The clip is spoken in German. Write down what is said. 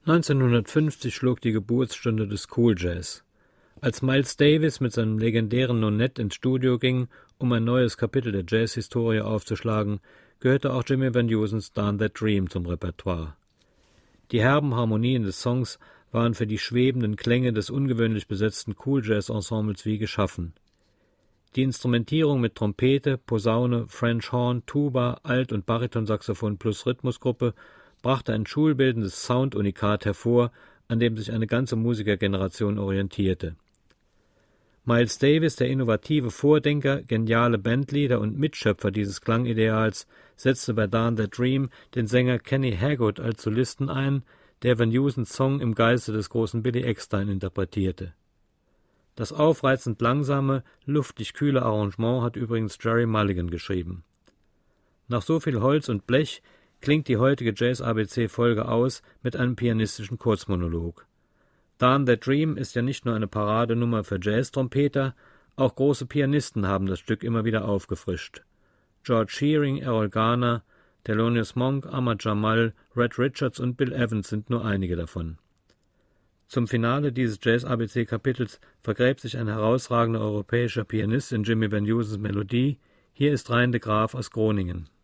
1950 schlug die Geburtsstunde des Cool Jazz. Als Miles Davis mit seinem legendären Nonett ins Studio ging, um ein neues Kapitel der Jazzhistorie aufzuschlagen, gehörte auch Jimmy Van Heusen's Darn That Dream zum Repertoire. Die herben Harmonien des Songs waren für die schwebenden Klänge des ungewöhnlich besetzten Cool Jazz Ensembles wie geschaffen. Die Instrumentierung mit Trompete, Posaune, French Horn, Tuba, Alt- und Baritonsaxophon plus Rhythmusgruppe brachte ein schulbildendes Sound-Unikat hervor, an dem sich eine ganze Musikergeneration orientierte. Miles Davis, der innovative Vordenker, geniale Bandleader und Mitschöpfer dieses Klangideals, setzte bei Darn That Dream den Sänger Kenny Haggood als Solisten ein, der Van Heusens Song im Geiste des großen Billy Eckstine interpretierte. Das aufreizend langsame, luftig kühle Arrangement hat übrigens Jerry Mulligan geschrieben. Nach so viel Holz und Blech klingt die heutige Jazz-ABC-Folge aus mit einem pianistischen Kurzmonolog. Darn That Dream ist ja nicht nur eine Paradenummer für Jazz-Trompeter, auch große Pianisten haben das Stück immer wieder aufgefrischt. George Shearing, Errol Garner, Thelonious Monk, Ahmad Jamal, Red Richards und Bill Evans sind nur einige davon. Zum Finale dieses Jazz-ABC-Kapitels vergräbt sich ein herausragender europäischer Pianist in Jimmy Van Heusens Melodie. Hier ist Rein de Graaf aus Groningen.